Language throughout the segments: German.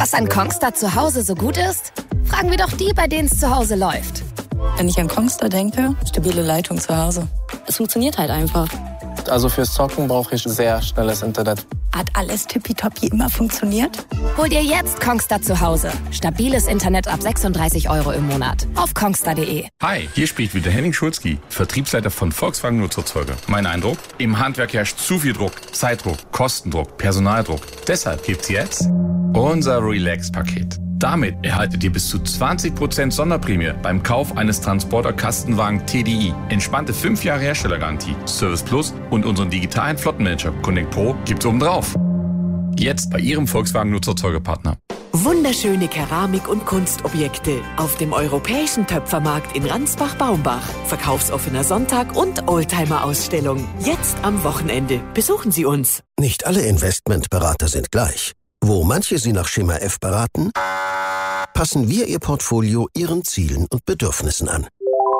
Was an Kongstar zu Hause so gut ist? Fragen wir doch die, bei denen es zu Hause läuft. Wenn ich an Kongstar denke, stabile Leitung zu Hause. Es funktioniert halt einfach. Also fürs Zocken brauche ich sehr schnelles Internet. Hat alles tippitoppi immer funktioniert? Hol dir jetzt Kongstar zu Hause. Stabiles Internet ab 36 € im Monat. Auf kongstar.de. Hi, hier spricht wieder Henning Schulzki, Vertriebsleiter von Volkswagen Nutzerzeuger. Mein Eindruck? Im Handwerk herrscht zu viel Druck. Zeitdruck, Kostendruck, Personaldruck. Deshalb gibt's jetzt unser Relax-Paket. Damit erhaltet ihr bis zu 20% Sonderprämie beim Kauf eines Transporter-Kastenwagen TDI. Entspannte 5 Jahre Herstellergarantie, Service Plus und unseren digitalen Flottenmanager Connect Pro gibt's obendrauf. Jetzt bei Ihrem Volkswagen Nutzerzeugerpartner. Wunderschöne Keramik- und Kunstobjekte auf dem Europäischen Töpfermarkt in Ransbach-Baumbach. Verkaufsoffener Sonntag und Oldtimer-Ausstellung. Jetzt am Wochenende. Besuchen Sie uns. Nicht alle Investmentberater sind gleich. Wo manche Sie nach Schema F beraten, passen wir Ihr Portfolio Ihren Zielen und Bedürfnissen an.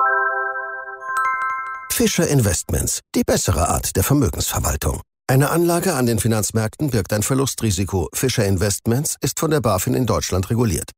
Fischer Investments, die bessere Art der Vermögensverwaltung. Eine Anlage an den Finanzmärkten birgt ein Verlustrisiko. Fischer Investments ist von der BaFin in Deutschland reguliert.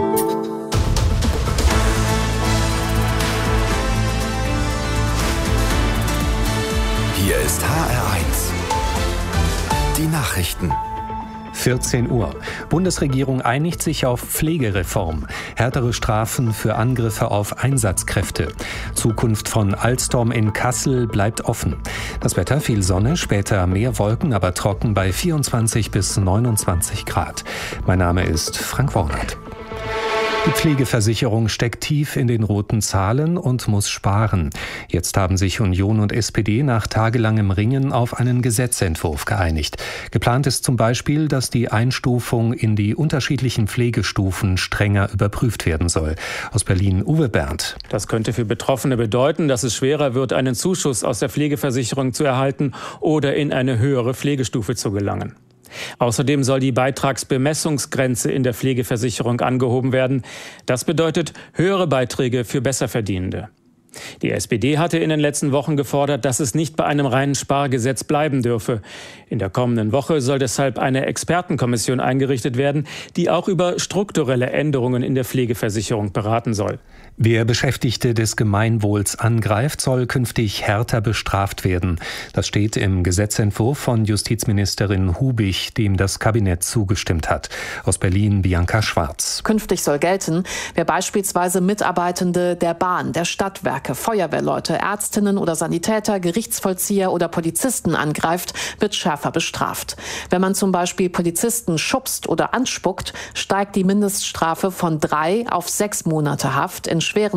Hier ist HR1. Die Nachrichten. 14 Uhr. Bundesregierung einigt sich auf Pflegereform. Härtere Strafen für Angriffe auf Einsatzkräfte. Zukunft von Alstom in Kassel bleibt offen. Das Wetter: viel Sonne, später mehr Wolken, aber trocken bei 24 bis 29 Grad. Mein Name ist Frank Wornert. Die Pflegeversicherung steckt tief in den roten Zahlen und muss sparen. Jetzt haben sich Union und SPD nach tagelangem Ringen auf einen Gesetzentwurf geeinigt. Geplant ist zum Beispiel, dass die Einstufung in die unterschiedlichen Pflegestufen strenger überprüft werden soll. Aus Berlin Uwe Berndt. Das könnte für Betroffene bedeuten, dass es schwerer wird, einen Zuschuss aus der Pflegeversicherung zu erhalten oder in eine höhere Pflegestufe zu gelangen. Außerdem soll die Beitragsbemessungsgrenze in der Pflegeversicherung angehoben werden. Das bedeutet höhere Beiträge für Besserverdienende. Die SPD hatte in den letzten Wochen gefordert, dass es nicht bei einem reinen Spargesetz bleiben dürfe. In der kommenden Woche soll deshalb eine Expertenkommission eingerichtet werden, die auch über strukturelle Änderungen in der Pflegeversicherung beraten soll. Wer Beschäftigte des Gemeinwohls angreift, soll künftig härter bestraft werden. Das steht im Gesetzentwurf von Justizministerin Hubig, dem das Kabinett zugestimmt hat. Aus Berlin Bianca Schwarz. Künftig soll gelten, wer beispielsweise Mitarbeitende der Bahn, der Stadtwerke, Feuerwehrleute, Ärztinnen oder Sanitäter, Gerichtsvollzieher oder Polizisten angreift, wird schärfer bestraft. Wenn man zum Beispiel Polizisten schubst oder anspuckt, steigt die Mindeststrafe von 3 auf 6 Monate Haft in schweren